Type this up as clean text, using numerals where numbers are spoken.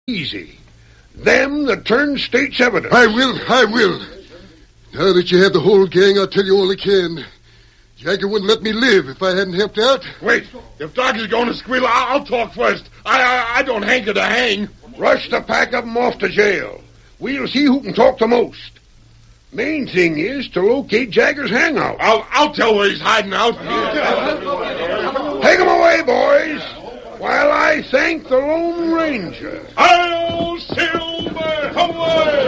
Easy. Them that turn state's evidence. I will. Now that you have the whole gang, I'll tell you all I can. Jagger wouldn't let me live if I hadn't helped out. Wait, if Doc is going to squeal, I'll talk first. I don't hanker to hang. Rush the pack of them off to jail. We'll see who can talk the most. Main thing is to locate Jagger's hangout. I'll tell where he's hiding out. Take him away, boys, while I thank the Lone Ranger. Hail, Silver, away!